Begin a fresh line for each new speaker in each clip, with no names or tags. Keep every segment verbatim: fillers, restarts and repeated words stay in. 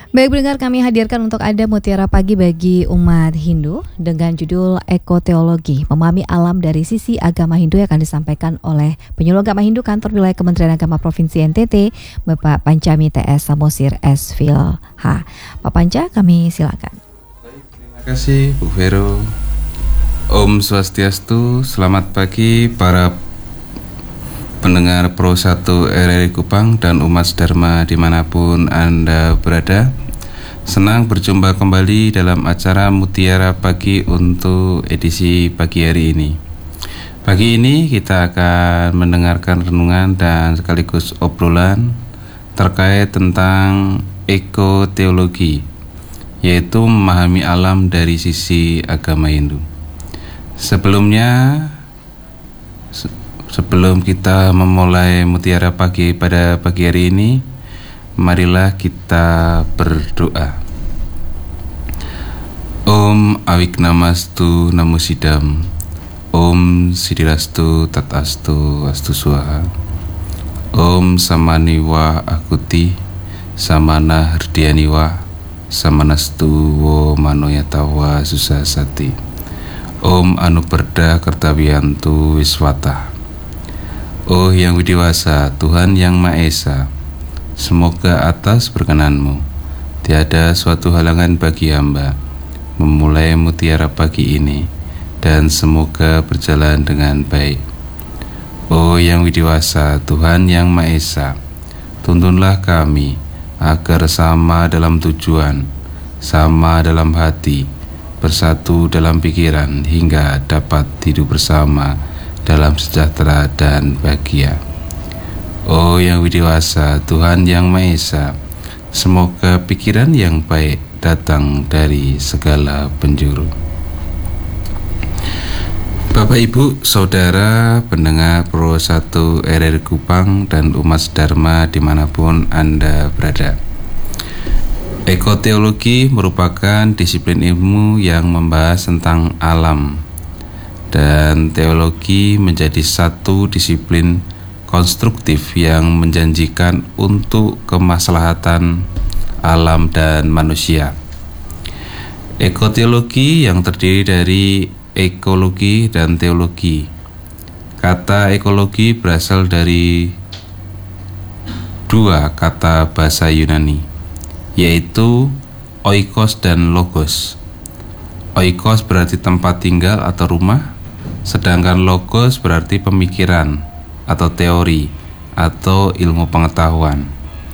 Baik pendengar, kami hadirkan untuk Anda Mutiara Pagi bagi umat Hindu dengan judul Ekoteologi, memahami alam dari sisi agama Hindu, yang akan disampaikan oleh penyuluh agama Hindu Kantor Wilayah Kementerian Agama Provinsi N T T, Bapak Pancami T S Samosir S Phil H. Pak Panca, kami silakan.
Baik, terima kasih Bu Vero. Om Swastiastu, selamat pagi para pendengar Pro satu R R I Kupang dan umat Dharma dimanapun Anda berada. Senang berjumpa kembali dalam acara Mutiara Pagi untuk edisi pagi hari ini. Pagi ini kita akan mendengarkan renungan dan sekaligus obrolan terkait tentang ekoteologi, yaitu memahami alam dari sisi agama Hindu. Sebelumnya, se- sebelum kita memulai Mutiara Pagi pada pagi hari ini, marilah kita berdoa. Om Awignamastu Namusidam, Om Siddhirastu Tatastu Astu Swaha, Om Samaniwa Akuti, Samana Hrdiyaniwa, Samanastu Wo Manoyatawa Susasati, Om Anuperda Kertawiyantu Wiswata. Oh yang widiwasa, Tuhan yang Maha Esa, semoga atas berkenan-Mu tiada suatu halangan bagi hamba memulai mutiara pagi ini, dan semoga berjalan dengan baik. Oh yang widiwasa, Tuhan yang Maha Esa, tuntunlah kami agar sama dalam tujuan, sama dalam hati, bersatu dalam pikiran, hingga dapat hidup bersama dalam sejahtera dan bahagia. Oh yang widiwasa, Tuhan yang Maha Esa, semoga pikiran yang baik datang dari segala penjuru. Bapak Ibu, Saudara pendengar Pro satu R R I Kupang dan umat Dharma dimanapun Anda berada. Ekoteologi merupakan disiplin ilmu yang membahas tentang alam, dan teologi menjadi satu disiplin konstruktif yang menjanjikan untuk kemaslahatan alam dan manusia. Ekoteologi yang terdiri dari ekologi dan teologi. Kata ekologi berasal dari dua kata bahasa Yunani, yaitu oikos dan logos. Oikos berarti tempat tinggal atau rumah, sedangkan logos berarti pemikiran atau teori atau ilmu pengetahuan.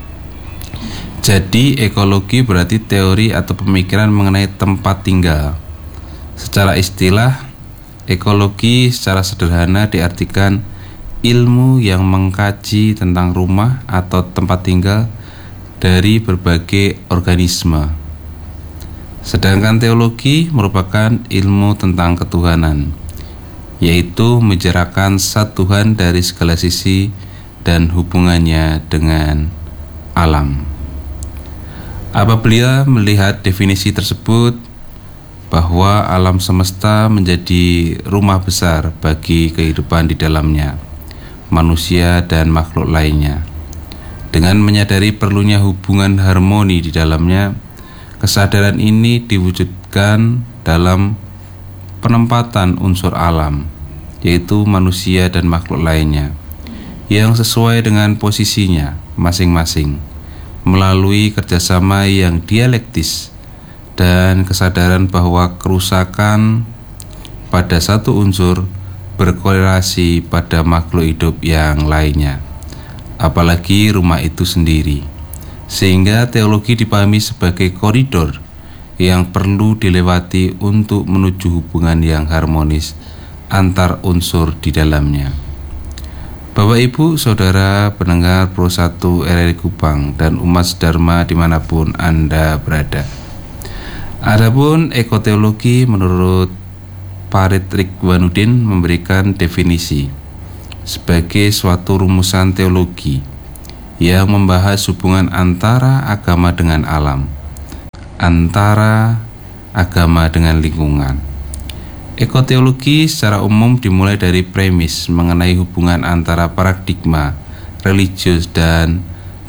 Jadi ekologi berarti teori atau pemikiran mengenai tempat tinggal. Secara istilah, ekologi secara sederhana diartikan ilmu yang mengkaji tentang rumah atau tempat tinggal dari berbagai organisme. Sedangkan teologi merupakan ilmu tentang ketuhanan, yaitu menjarakan zat Tuhan dari segala sisi dan hubungannya dengan alam. Apabila melihat definisi tersebut, bahwa alam semesta menjadi rumah besar bagi kehidupan di dalamnya, manusia dan makhluk lainnya. Dengan menyadari perlunya hubungan harmoni di dalamnya, kesadaran ini diwujudkan dalam penempatan unsur alam, yaitu manusia dan makhluk lainnya, yang sesuai dengan posisinya masing-masing, melalui kerjasama yang dialektis dan kesadaran bahwa kerusakan pada satu unsur berkorelasi pada makhluk hidup yang lainnya, apalagi rumah itu sendiri. Sehingga teologi dipahami sebagai koridor yang perlu dilewati untuk menuju hubungan yang harmonis antar unsur di dalamnya. Bapak Ibu Saudara pendengar Pro satu R R I Kupang dan umat Dharma dimanapun Anda berada. Adapun ekoteologi menurut Farid Ridwanuddin memberikan definisi sebagai suatu rumusan teologi yang membahas hubungan antara agama dengan alam, antara agama dengan lingkungan. Ekoteologi secara umum dimulai dari premis mengenai hubungan antara paradigma religius dan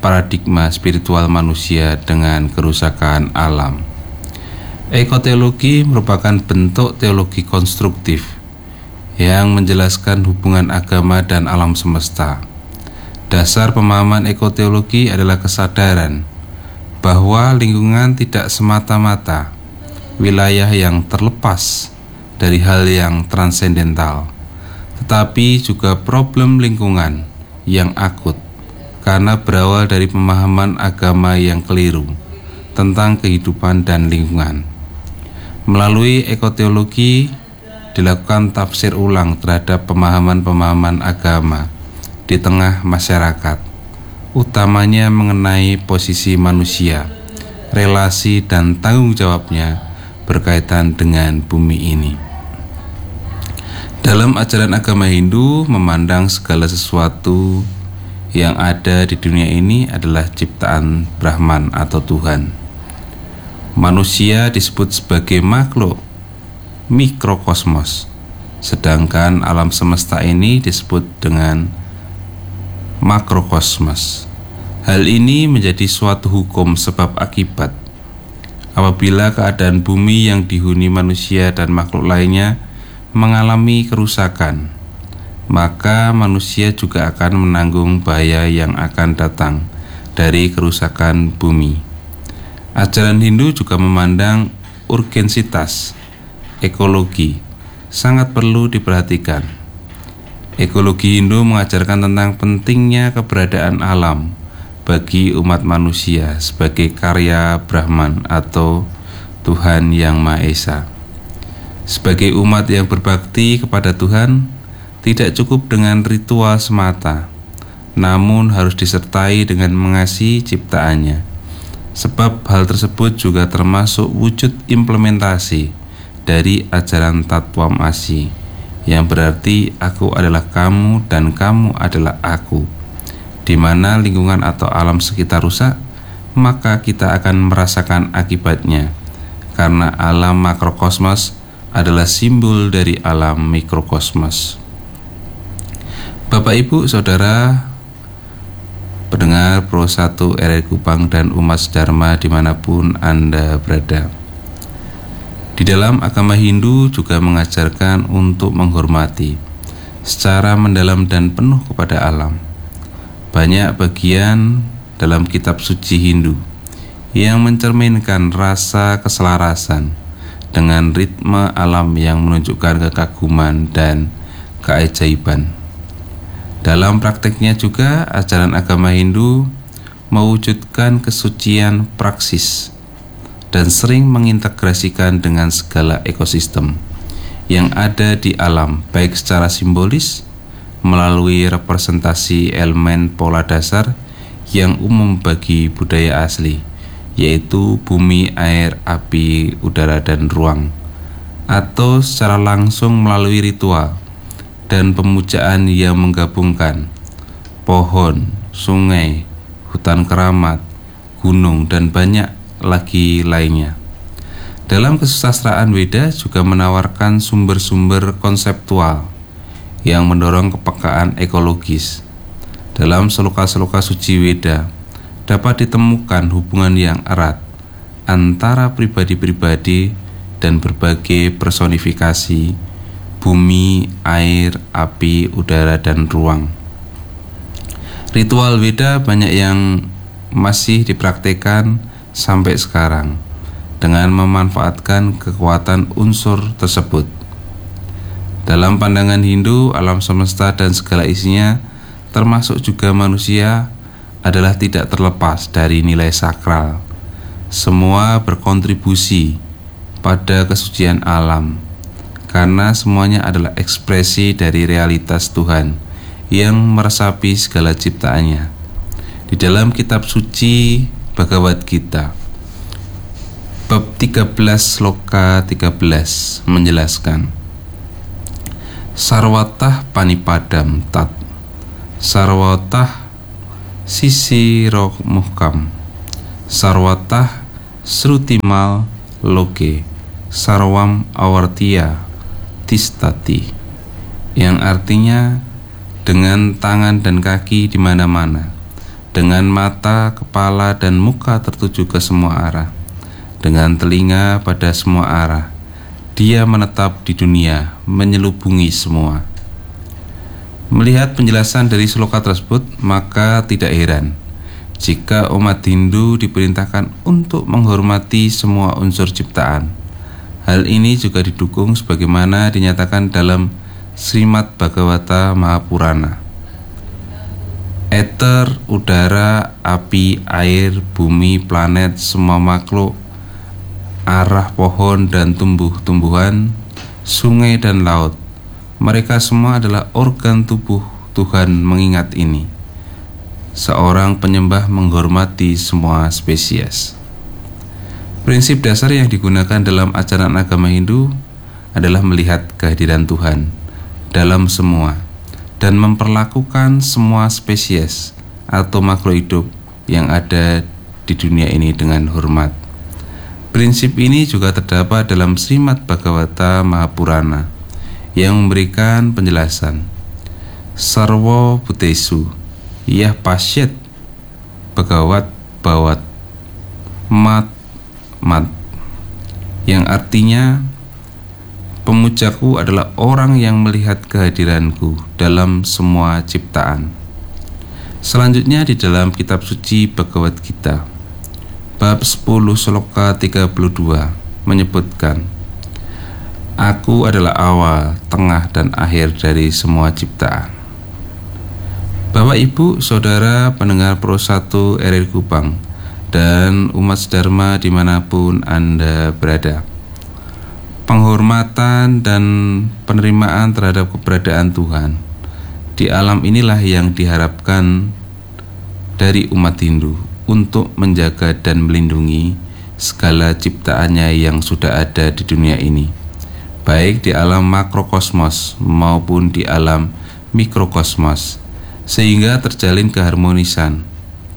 paradigma spiritual manusia dengan kerusakan alam. Ekoteologi merupakan bentuk teologi konstruktif yang menjelaskan hubungan agama dan alam semesta. Dasar pemahaman ekoteologi adalah kesadaran bahwa lingkungan tidak semata-mata wilayah yang terlepas dari hal yang transendental, tetapi juga problem lingkungan yang akut karena berawal dari pemahaman agama yang keliru tentang kehidupan dan lingkungan. Melalui ekoteologi dilakukan tafsir ulang terhadap pemahaman-pemahaman agama di tengah masyarakat, utamanya mengenai posisi manusia, relasi dan tanggung jawabnya berkaitan dengan bumi ini. Dalam ajaran agama Hindu, memandang segala sesuatu yang ada di dunia ini adalah ciptaan Brahman atau Tuhan. Manusia disebut sebagai makhluk mikrokosmos, sedangkan alam semesta ini disebut dengan makrokosmos. Hal ini menjadi suatu hukum sebab akibat. Apabila keadaan bumi yang dihuni manusia dan makhluk lainnya mengalami kerusakan, maka manusia juga akan menanggung bahaya yang akan datang dari kerusakan bumi. Ajaran Hindu juga memandang urgensitas ekologi sangat perlu diperhatikan. Ekologi Hindu mengajarkan tentang pentingnya keberadaan alam bagi umat manusia sebagai karya Brahman atau Tuhan Yang Maha Esa. Sebagai umat yang berbakti kepada Tuhan, tidak cukup dengan ritual semata, namun harus disertai dengan mengasihi ciptaannya. Sebab hal tersebut juga termasuk wujud implementasi dari ajaran Tatwamasi, yang berarti aku adalah kamu dan kamu adalah aku. Di mana lingkungan atau alam sekitar rusak, maka kita akan merasakan akibatnya, karena alam makrokosmos adalah simbol dari alam mikrokosmos. Bapak, Ibu, Saudara pendengar Pro satu R R I Kupang dan umat Dharma dimanapun Anda berada, di dalam agama Hindu juga mengajarkan untuk menghormati secara mendalam dan penuh kepada alam. Banyak bagian dalam kitab suci Hindu yang mencerminkan rasa keselarasan dengan ritme alam yang menunjukkan kekaguman dan keajaiban. Dalam prakteknya juga, ajaran agama Hindu mewujudkan kesucian praksis dan sering mengintegrasikan dengan segala ekosistem yang ada di alam, baik secara simbolis melalui representasi elemen pola dasar yang umum bagi budaya asli, yaitu bumi, air, api, udara, dan ruang, atau secara langsung melalui ritual dan pemujaan yang menggabungkan pohon, sungai, hutan keramat, gunung, dan banyak lagi lainnya. Dalam kesusastraan Weda juga menawarkan sumber-sumber konseptual yang mendorong kepekaan ekologis. Dalam sloka-sloka suci Weda dapat ditemukan hubungan yang erat antara pribadi-pribadi dan berbagai personifikasi bumi, air, api, udara, dan ruang. Ritual Weda banyak yang masih dipraktikkan sampai sekarang dengan memanfaatkan kekuatan unsur tersebut. Dalam pandangan Hindu, alam semesta dan segala isinya, termasuk juga manusia, adalah tidak terlepas dari nilai sakral. Semua berkontribusi pada kesucian alam, karena semuanya adalah ekspresi dari realitas Tuhan yang meresapi segala ciptaannya. Di dalam kitab suci Bhagavad Gita, bab tiga belas sloka tiga belas menjelaskan, Sarwatah panipadam tat, sarwatah sisi roh muhkam, sarwatah srutimal loke, sarwam awartia tistati, yang artinya dengan tangan dan kaki di mana-mana, dengan mata, kepala, dan muka tertuju ke semua arah, dengan telinga pada semua arah. Dia menetap di dunia, menyelubungi semua. Melihat penjelasan dari sloka tersebut, maka tidak heran jika umat Hindu diperintahkan untuk menghormati semua unsur ciptaan. Hal ini juga didukung sebagaimana dinyatakan dalam Srimad Bhagavata Mahapurana. Eter, udara, api, air, bumi, planet, semua makhluk, arah pohon dan tumbuh-tumbuhan, sungai dan laut, mereka semua adalah organ tubuh Tuhan. Mengingat ini, seorang penyembah menghormati semua spesies. Prinsip dasar yang digunakan dalam ajaran agama Hindu adalah melihat kehadiran Tuhan dalam semua dan memperlakukan semua spesies atau makhluk hidup yang ada di dunia ini dengan hormat. Prinsip ini juga terdapat dalam Srimad Bhagavata Mahapurana yang memberikan penjelasan Sarva Bhutesu Yah Pasyet Bhagavat Bhavat Mat Mat, yang artinya pemujaku adalah orang yang melihat kehadiranku dalam semua ciptaan. Selanjutnya di dalam kitab suci Bhagavad Gita bab sepuluh sloka tiga puluh dua menyebutkan, Aku adalah awal, tengah, dan akhir dari semua ciptaan. Bapak, Ibu, Saudara pendengar Pro satu R R I Kupang dan umat Dharma dimanapun Anda berada, penghormatan dan penerimaan terhadap keberadaan Tuhan di alam inilah yang diharapkan dari umat Hindu untuk menjaga dan melindungi segala ciptaannya yang sudah ada di dunia ini, baik di alam makrokosmos maupun di alam mikrokosmos, sehingga terjalin keharmonisan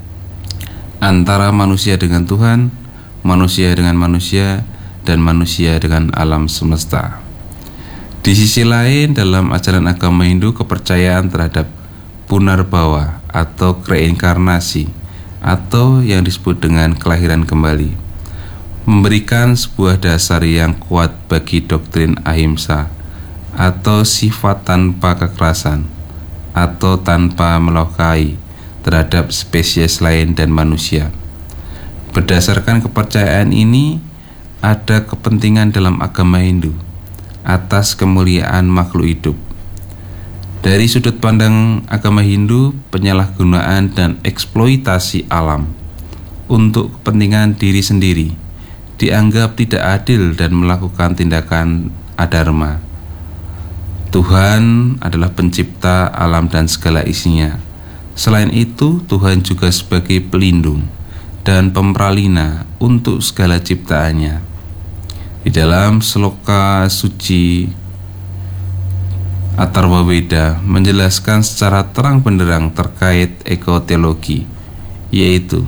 antara manusia dengan Tuhan, manusia dengan manusia, dan manusia dengan alam semesta. Di sisi lain, dalam ajaran agama Hindu, kepercayaan terhadap Punarbhawa atau reinkarnasi atau yang disebut dengan kelahiran kembali memberikan sebuah dasar yang kuat bagi doktrin ahimsa atau sifat tanpa kekerasan atau tanpa melukai terhadap spesies lain dan manusia. Berdasarkan kepercayaan ini, ada kepentingan dalam agama Hindu atas kemuliaan makhluk hidup. Dari sudut pandang agama Hindu, penyalahgunaan dan eksploitasi alam untuk kepentingan diri sendiri dianggap tidak adil dan melakukan tindakan adharma. Tuhan adalah pencipta alam dan segala isinya. Selain itu, Tuhan juga sebagai pelindung dan pemralina untuk segala ciptaannya. Di dalam sloka suci Atharva Veda menjelaskan secara terang benderang terkait ekoteologi, yaitu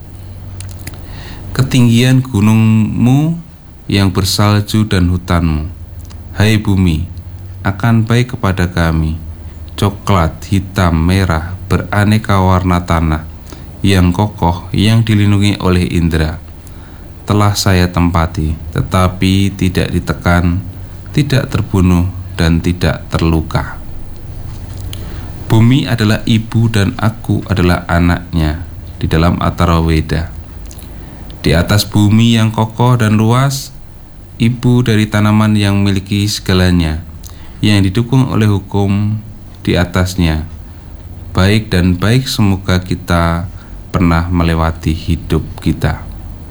ketinggian gunungmu yang bersalju dan hutanmu, hai bumi, akan baik kepada kami, coklat, hitam, merah, beraneka warna tanah yang kokoh yang dilindungi oleh indera. Telah saya tempati, tetapi tidak ditekan, tidak terbunuh, dan tidak terluka. Bumi adalah ibu dan aku adalah anaknya di dalam Atharva Veda. Di atas bumi yang kokoh dan luas, ibu dari tanaman yang memiliki segalanya, yang didukung oleh hukum di atasnya, baik dan baik semoga kita pernah melewati hidup kita.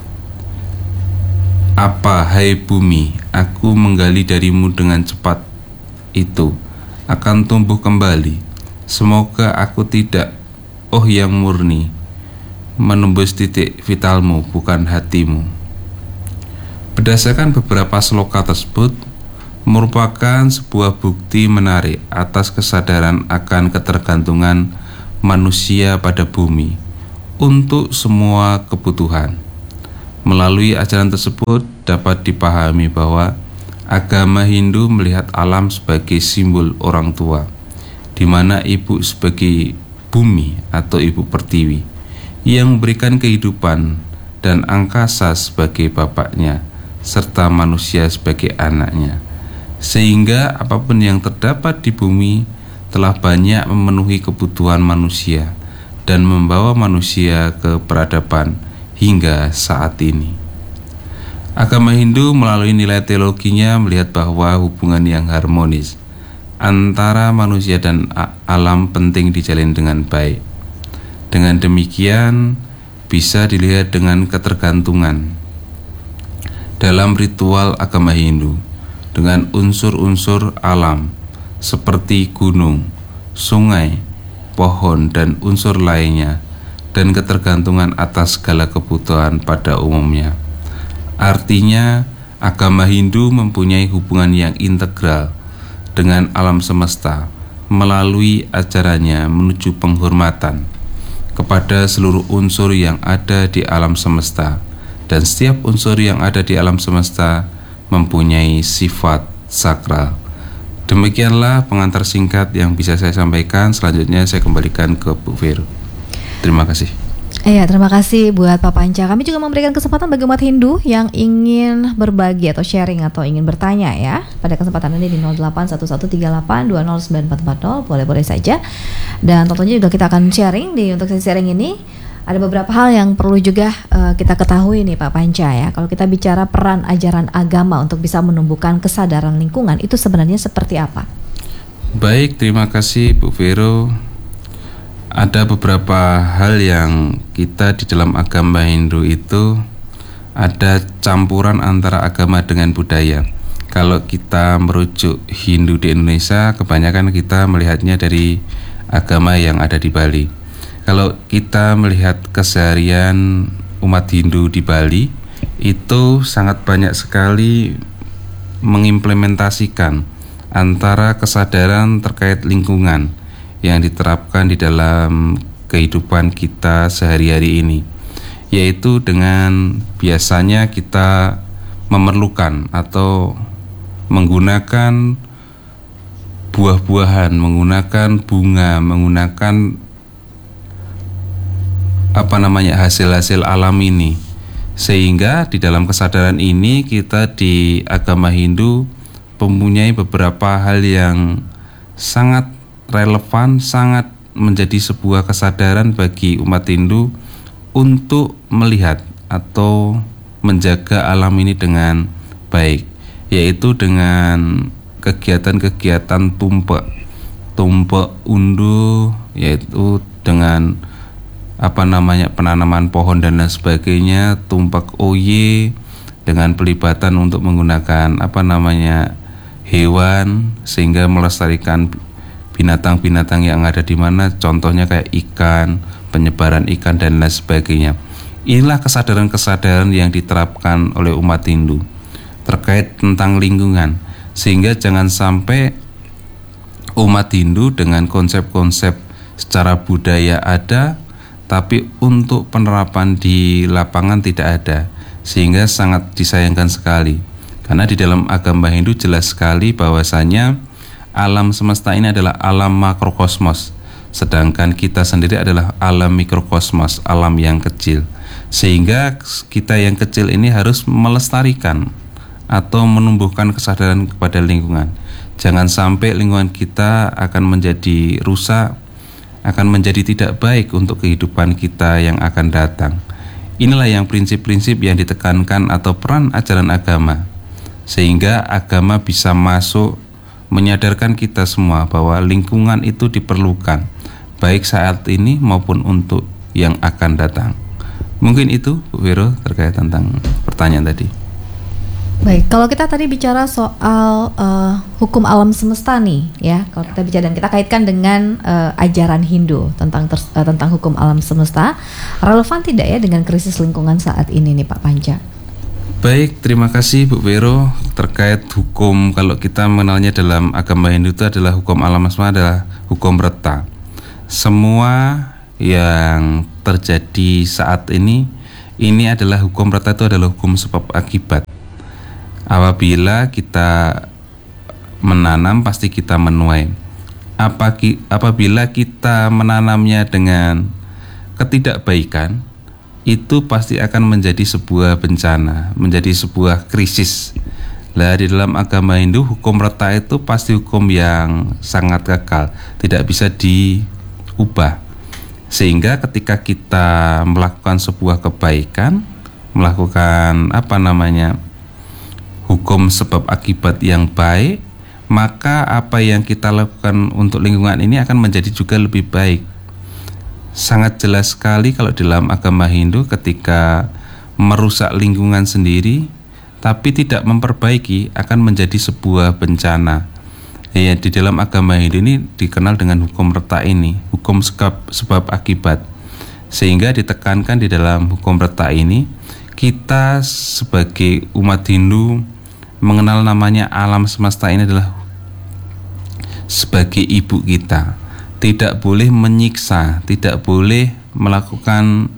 Apa, hai bumi, aku menggali darimu dengan cepat, itu akan tumbuh kembali. Semoga aku tidak, oh yang murni, menembus titik vitalmu bukan hatimu. Berdasarkan beberapa sloka tersebut merupakan sebuah bukti menarik atas kesadaran akan ketergantungan manusia pada bumi untuk semua kebutuhan. Melalui ajaran tersebut dapat dipahami bahwa agama Hindu melihat alam sebagai simbol orang tua, di mana ibu sebagai bumi atau ibu pertiwi yang memberikan kehidupan dan angkasa sebagai bapaknya, serta manusia sebagai anaknya, sehingga apapun yang terdapat di bumi telah banyak memenuhi kebutuhan manusia dan membawa manusia ke peradaban hingga saat ini. Agama Hindu melalui nilai teologinya melihat bahwa hubungan yang harmonis antara manusia dan alam penting dijalin dengan baik. Dengan demikian, bisa dilihat dengan ketergantungan dalam ritual agama Hindu dengan unsur-unsur alam seperti gunung, sungai, pohon, dan unsur lainnya, dan ketergantungan atas segala kebutuhan pada umumnya. Artinya, agama Hindu mempunyai hubungan yang integral dengan alam semesta melalui ajarannya menuju penghormatan kepada seluruh unsur yang ada di alam semesta, dan setiap unsur yang ada di alam semesta mempunyai sifat sakral. Demikianlah pengantar singkat yang bisa saya sampaikan. Selanjutnya saya kembalikan ke Bu Vero. Terima kasih.
Iya, terima kasih buat Pak Panca. Kami juga memberikan kesempatan bagi umat Hindu yang ingin berbagi atau sharing atau ingin bertanya ya. Pada kesempatan ini di nol delapan satu satu tiga delapan dua nol sembilan empat empat nol, boleh-boleh saja. Dan tentunya juga kita akan sharing di untuk sesi sharing ini. Ada beberapa hal yang perlu juga uh, kita ketahui nih Pak Panca ya. Kalau kita bicara peran ajaran agama untuk bisa menumbuhkan kesadaran lingkungan, itu sebenarnya seperti apa?
Baik, terima kasih Bu Vero. Ada beberapa hal yang kita di dalam agama Hindu itu ada campuran antara agama dengan budaya. Kalau kita merujuk Hindu di Indonesia, kebanyakan kita melihatnya dari agama yang ada di Bali. Kalau kita melihat keseharian umat Hindu di Bali, itu sangat banyak sekali mengimplementasikan antara kesadaran terkait lingkungan yang diterapkan di dalam kehidupan kita sehari-hari ini, yaitu dengan biasanya kita memerlukan atau menggunakan buah-buahan, menggunakan bunga, menggunakan apa namanya hasil-hasil alam ini, sehingga di dalam kesadaran ini kita di agama Hindu mempunyai beberapa hal yang sangat relevan, sangat menjadi sebuah kesadaran bagi umat Hindu untuk melihat atau menjaga alam ini dengan baik, yaitu dengan kegiatan-kegiatan tumpek tumpek unduh, yaitu dengan apa namanya penanaman pohon dan lain sebagainya, tumpak oye, dengan pelibatan untuk menggunakan apa namanya hewan sehingga melestarikan binatang-binatang yang ada di mana, contohnya kayak ikan, penyebaran ikan dan lain sebagainya. Inilah kesadaran-kesadaran yang diterapkan oleh umat Hindu terkait tentang lingkungan, sehingga jangan sampai umat Hindu dengan konsep-konsep secara budaya ada, tapi untuk penerapan di lapangan tidak ada, sehingga sangat disayangkan sekali. Karena di dalam agama Hindu jelas sekali bahwasanya alam semesta ini adalah alam makrokosmos, sedangkan kita sendiri adalah alam mikrokosmos, alam yang kecil. Sehingga kita yang kecil ini harus melestarikan atau menumbuhkan kesadaran kepada lingkungan. Jangan sampai lingkungan kita akan menjadi rusak, akan menjadi tidak baik untuk kehidupan kita yang akan datang. Inilah yang prinsip-prinsip yang ditekankan atau peran ajaran agama, sehingga agama bisa masuk menyadarkan kita semua bahwa lingkungan itu diperlukan, baik saat ini maupun untuk yang akan datang. Mungkin itu Bu Vero terkait tentang pertanyaan tadi.
Baik, kalau kita tadi bicara soal uh, hukum alam semesta nih, ya, kalau kita bicara dan kita kaitkan dengan uh, ajaran Hindu tentang ter, uh, tentang hukum alam semesta, relevan tidak ya dengan krisis lingkungan saat ini nih Pak Panca?
Baik, terima kasih Bu Vero. Terkait hukum, kalau kita mengenalnya dalam agama Hindu itu adalah hukum alam semesta adalah hukum reta. Semua yang terjadi saat ini, ini adalah hukum reta, itu adalah hukum sebab akibat. Apabila kita menanam pasti kita menuai. Apabila kita menanamnya dengan ketidakbaikan itu pasti akan menjadi sebuah bencana, menjadi sebuah krisis. Lah di dalam agama Hindu, hukum reta itu pasti hukum yang sangat kekal, tidak bisa diubah. Sehingga ketika kita melakukan sebuah kebaikan, melakukan apa namanya hukum sebab akibat yang baik, maka apa yang kita lakukan untuk lingkungan ini akan menjadi juga lebih baik. Sangat jelas sekali kalau dalam agama Hindu, ketika merusak lingkungan sendiri tapi tidak memperbaiki akan menjadi sebuah bencana. Ya, di dalam agama Hindu ini dikenal dengan hukum reta ini, hukum sebab, sebab akibat. Sehingga ditekankan di dalam hukum reta ini, kita sebagai umat Hindu mengenal namanya alam semesta ini adalah sebagai ibu kita. Tidak boleh menyiksa, tidak boleh melakukan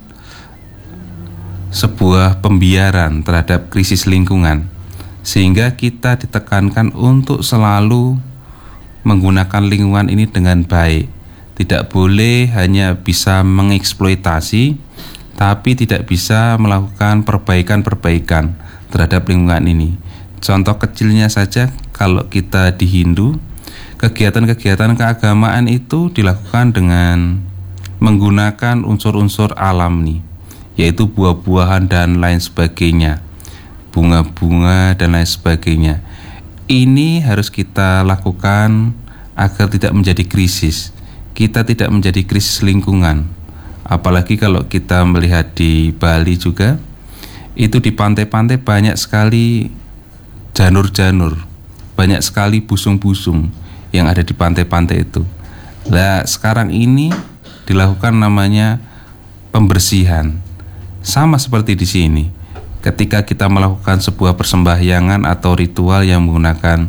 sebuah pembiaran terhadap krisis lingkungan, sehingga kita ditekankan untuk selalu menggunakan lingkungan ini dengan baik. Tidak boleh hanya bisa mengeksploitasi, tapi tidak bisa melakukan perbaikan-perbaikan terhadap lingkungan ini. Contoh kecilnya saja, kalau kita di Hindu, kegiatan-kegiatan keagamaan itu dilakukan dengan menggunakan unsur-unsur alam nih, yaitu buah-buahan dan lain sebagainya, bunga-bunga dan lain sebagainya. Ini harus kita lakukan agar tidak menjadi krisis. Kita tidak menjadi krisis lingkungan. Apalagi kalau kita melihat di Bali juga, itu di pantai-pantai banyak sekali janur-janur, banyak sekali busung-busung yang ada di pantai-pantai itu. Nah, sekarang ini dilakukan namanya pembersihan. Sama seperti di sini, ketika kita melakukan sebuah persembahyangan atau ritual yang menggunakan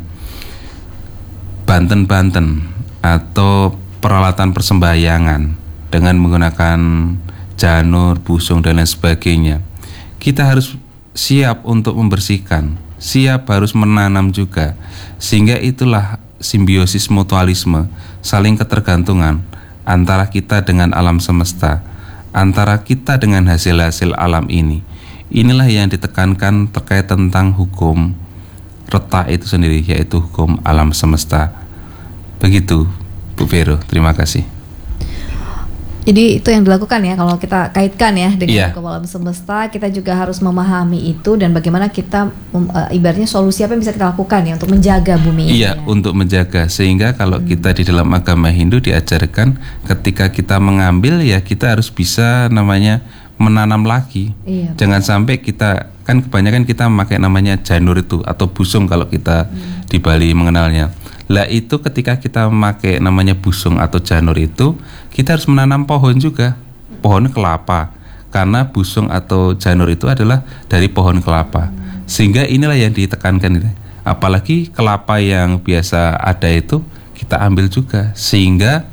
banten-banten atau peralatan persembahyangan dengan menggunakan janur, busung dan lain sebagainya, kita harus siap untuk membersihkan, siap harus menanam juga. Sehingga itulah simbiosis mutualisme, saling ketergantungan antara kita dengan alam semesta, antara kita dengan hasil-hasil alam ini. Inilah yang ditekankan terkait tentang hukum reta itu sendiri, yaitu hukum alam semesta. Begitu, Bu Vero, terima kasih.
Jadi itu yang dilakukan ya, kalau kita kaitkan ya dengan
yeah.
hukum alam semesta, kita juga harus memahami itu dan bagaimana kita uh, ibaratnya solusi apa yang bisa kita lakukan ya untuk menjaga bumi ini.
Iya,
ya.
Untuk menjaga, sehingga kalau hmm. kita di dalam agama Hindu diajarkan ketika kita mengambil ya kita harus bisa namanya menanam lagi.
Iya,
Jangan betul. sampai kita, kan kebanyakan kita memakai namanya janur itu atau busung kalau kita hmm. di Bali mengenalnya. Lah itu ketika kita memakai namanya busung atau janur itu, kita harus menanam pohon juga, pohon kelapa, karena busung atau janur itu adalah dari pohon kelapa. Sehingga inilah yang ditekankan, apalagi kelapa yang biasa ada itu kita ambil juga, sehingga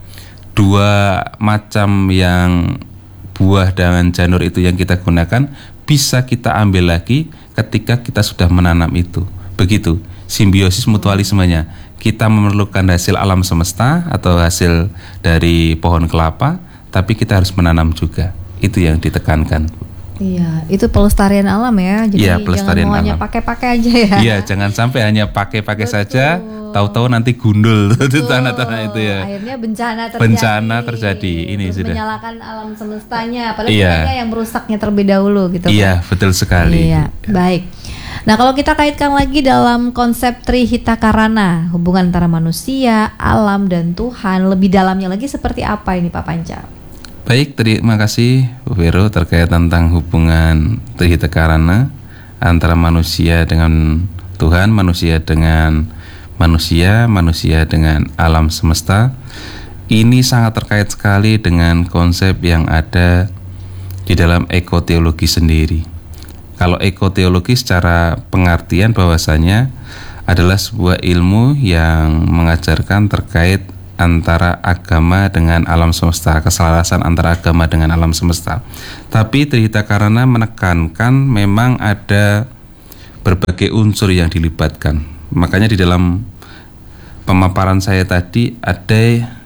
dua macam yang buah dengan janur itu yang kita gunakan bisa kita ambil lagi ketika kita sudah menanam itu. Begitu simbiosis mutualismenya. Kita memerlukan hasil alam semesta atau hasil dari pohon kelapa, tapi kita harus menanam juga. Itu yang ditekankan.
Iya, itu pelestarian alam ya. Jadi
ya, pelestarian
jangan mau hanya
alam.
pakai-pakai aja ya.
Iya, jangan sampai hanya pakai-pakai saja, tahu-tahu nanti gundul itu tanah-tanah itu ya.
Akhirnya bencana terjadi.
Bencana terjadi. Ini
Terus
sudah.
menyalakan alam semestanya, padahal
iya.
sebenarnya yang merusaknya terlebih dahulu gitu.
Iya,
kan?
betul sekali.
Iya, baik. Nah, kalau kita kaitkan lagi dalam konsep Trihita Karana, hubungan antara manusia, alam dan Tuhan, lebih dalamnya lagi seperti apa ini Pak Panca?
Baik, terima kasih Bu Vero terkait tentang hubungan Trihita Karana antara manusia dengan Tuhan, manusia dengan manusia, manusia dengan alam semesta. Ini sangat terkait sekali dengan konsep yang ada di dalam ekoteologi sendiri. Kalau ekoteologi secara pengertian bahwasanya adalah sebuah ilmu yang mengajarkan terkait antara agama dengan alam semesta, keselarasan antara agama dengan alam semesta. Tapi Trihita Karana menekankan memang ada berbagai unsur yang dilibatkan. Makanya di dalam pemaparan saya tadi ada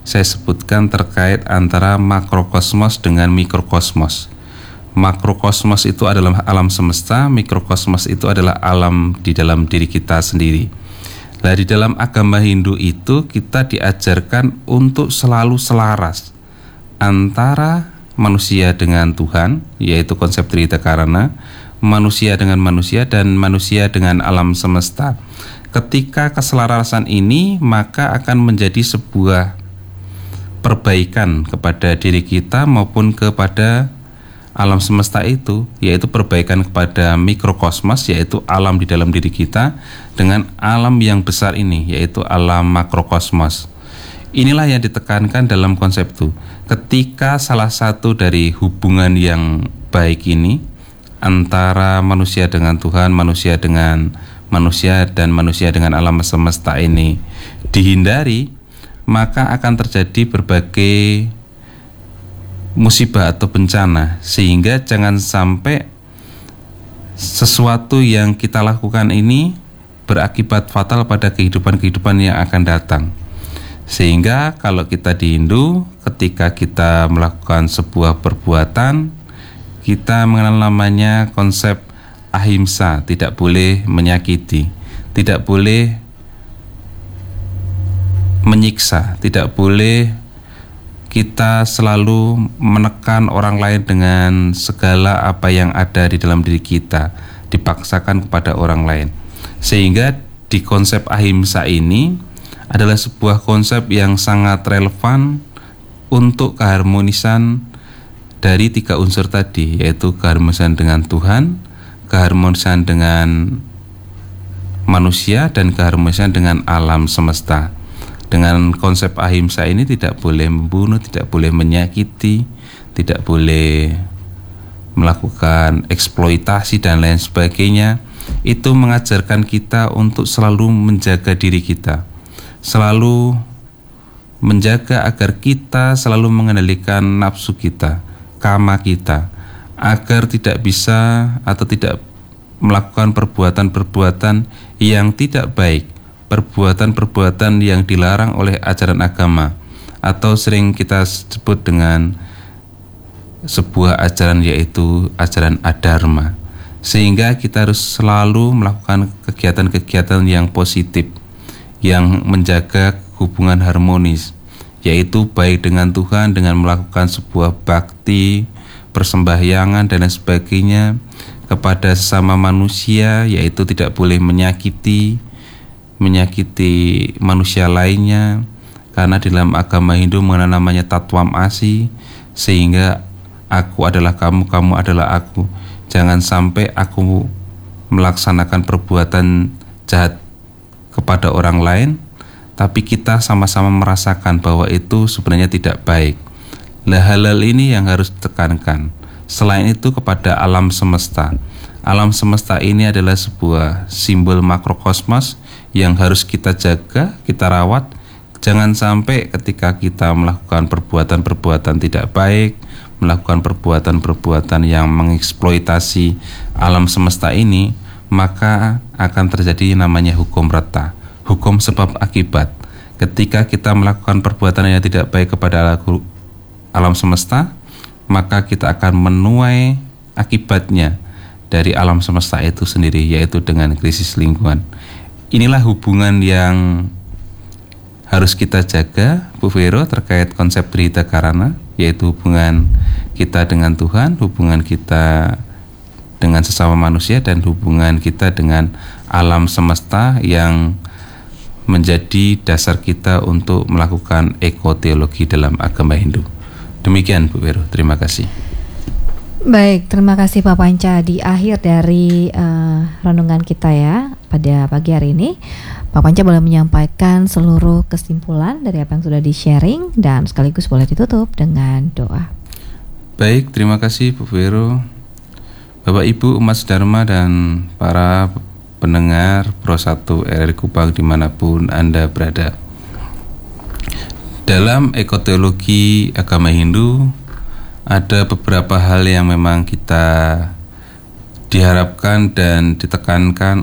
saya sebutkan terkait antara makrokosmos dengan mikrokosmos. Makrokosmos itu adalah alam semesta, mikrokosmos itu adalah alam di dalam diri kita sendiri. Nah, di dalam agama Hindu itu kita diajarkan untuk selalu selaras antara manusia dengan Tuhan, yaitu konsep Trita Karana, manusia dengan manusia, dan manusia dengan alam semesta. Ketika keselarasan ini, maka akan menjadi sebuah perbaikan kepada diri kita maupun kepada alam semesta itu, yaitu perbaikan kepada mikrokosmos, yaitu alam di dalam diri kita, dengan alam yang besar ini, yaitu alam makrokosmos. Inilah yang ditekankan dalam konsep itu. Ketika salah satu dari hubungan yang baik ini antara manusia dengan Tuhan, manusia dengan manusia, dan manusia dengan alam semesta ini dihindari, maka akan terjadi berbagai musibah atau bencana, sehingga jangan sampai sesuatu yang kita lakukan ini berakibat fatal pada kehidupan-kehidupan yang akan datang. Sehingga kalau kita di Hindu, ketika kita melakukan sebuah perbuatan, kita mengenal namanya konsep ahimsa, tidak boleh menyakiti, tidak boleh menyiksa, tidak boleh kita selalu menekan orang lain dengan segala apa yang ada di dalam diri kita, dipaksakan kepada orang lain. Sehingga di konsep ahimsa ini adalah sebuah konsep yang sangat relevan untuk keharmonisan dari tiga unsur tadi, yaitu keharmonisan dengan Tuhan, keharmonisan dengan manusia, dan keharmonisan dengan alam semesta. Dengan konsep ahimsa ini tidak boleh membunuh, tidak boleh menyakiti, tidak boleh melakukan eksploitasi dan lain sebagainya. Itu mengajarkan kita untuk selalu menjaga diri kita, selalu menjaga agar kita selalu mengendalikan nafsu kita, kama kita, agar tidak bisa atau tidak melakukan perbuatan-perbuatan yang tidak baik, perbuatan-perbuatan yang dilarang oleh ajaran agama, atau sering kita sebut dengan sebuah ajaran, yaitu ajaran adharma. Sehingga kita harus selalu melakukan kegiatan-kegiatan yang positif, yang menjaga hubungan harmonis, yaitu baik dengan Tuhan, dengan melakukan sebuah bakti, persembahyangan dan lain sebagainya kepada sesama manusia, yaitu tidak boleh menyakiti menyakiti manusia lainnya, karena di dalam agama Hindu mengenal namanya tatwam asi, sehingga aku adalah kamu, kamu adalah aku. Jangan sampai aku melaksanakan perbuatan jahat kepada orang lain, tapi kita sama-sama merasakan bahwa itu sebenarnya tidak baik. Lah, hal-hal ini yang harus ditekankan. Selain itu kepada alam semesta. Alam semesta ini adalah sebuah simbol makrokosmos yang harus kita jaga, kita rawat. Jangan sampai ketika kita melakukan perbuatan-perbuatan tidak baik, melakukan perbuatan-perbuatan yang mengeksploitasi alam semesta ini, maka akan terjadi namanya hukum rata, hukum sebab akibat. Ketika kita melakukan perbuatan yang tidak baik kepada alam semesta, maka kita akan menuai akibatnya dari alam semesta itu sendiri, yaitu dengan krisis lingkungan. Inilah hubungan yang harus kita jaga, Bu Vero, terkait konsep Trita Karana, yaitu hubungan kita dengan Tuhan, hubungan kita dengan sesama manusia, dan hubungan kita dengan alam semesta yang menjadi dasar kita untuk melakukan ekoteologi dalam agama Hindu. Demikian, Bu Vero, terima kasih.
Baik, terima kasih Pak Panca. Di akhir dari uh, renungan kita ya pada pagi hari ini, Pak Panca boleh menyampaikan seluruh kesimpulan dari apa yang sudah di-sharing dan sekaligus boleh ditutup dengan doa.
Baik, terima kasih Bu Vero, Bapak Ibu umat Dharma dan para pendengar Pro satu R R I Kupang dimanapun Anda berada. Dalam ekoteologi agama Hindu ada beberapa hal yang memang kita diharapkan dan ditekankan